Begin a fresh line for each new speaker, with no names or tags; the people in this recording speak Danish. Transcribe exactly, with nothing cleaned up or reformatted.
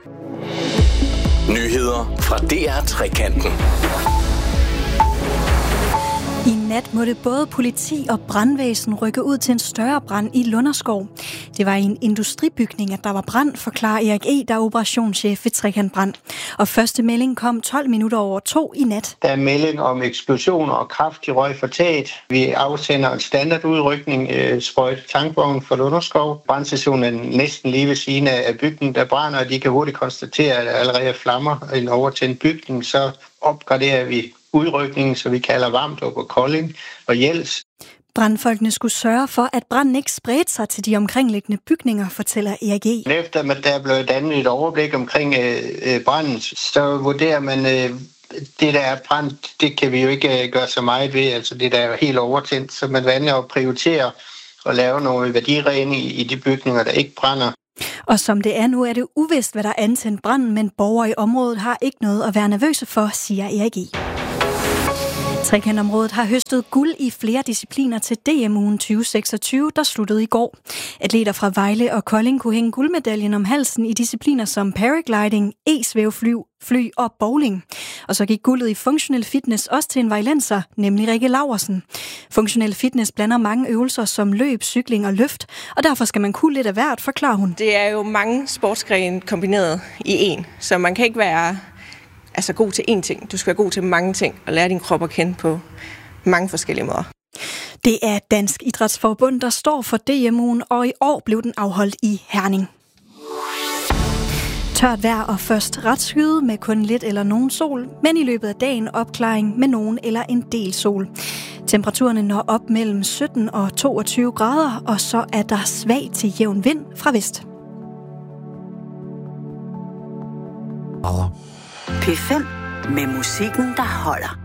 Nyheder fra D R Trekanten.
I nat måtte både politi og brandvæsen rykke ud til en større brand i Lunderskov. Det var i en industribygning, at der var brand, forklarer Erik E., der er operationschef ved Trekant Brand. Og første melding kom tolv minutter over to i nat.
Der er melding om eksplosioner og kraftig røg fra taget. Vi afsender en standardudrykning, øh, sprøjt tankvogn for Lunderskov. Brandstationen er næsten lige ved siden af bygningen, der brænder, og de kan hurtigt konstatere, at der allerede er flammer i en overtændt bygning. Så opgraderer vi udrykningen, så vi kalder Vamdrup og Kolding og Jels.
Brandfolkene skulle sørge for, at branden ikke spredte sig til de omkringliggende bygninger, fortæller Erik E.
Efter at der er blevet dannet et overblik omkring øh, branden, så vurderer man, øh, det der er brand, det kan vi jo ikke øh, gøre så meget ved, altså det der er helt overtændt, så man vælger at prioritere og lave noget værdiregning i, i de bygninger, der ikke brænder.
Og som det er nu, er det uvist, hvad der er antændt branden, men borgere i området har ikke noget at være nervøse for, siger Erik E. Trekantområdet har høstet guld i flere discipliner til D M-ugen tyve seksogtyve, der sluttede i går. Atleter fra Vejle og Kolding kunne hænge guldmedaljen om halsen i discipliner som paragliding, e-svævefly fly og bowling. Og så gik guldet i funktionel fitness også til en vejlenser, nemlig Rikke Laursen. Funktionel fitness blander mange øvelser som løb, cykling og løft, og derfor skal man kunne lidt af hvert, forklarer hun.
Det er jo mange sportsgrene kombineret i en, så man kan ikke være altså god til én ting. Du skal være god til mange ting og lære din krop at kende på mange forskellige måder.
Det er Dansk Idrætsforbund, der står for D M-ugen, og i år blev den afholdt i Herning. Tørt vejr og først ret skyde med kun lidt eller nogen sol, men i løbet af dagen opklaring med nogen eller en del sol. Temperaturerne når op mellem sytten og toogtyve grader, og så er der svag til jævn vind fra vest.
P fem med musikken, der holder.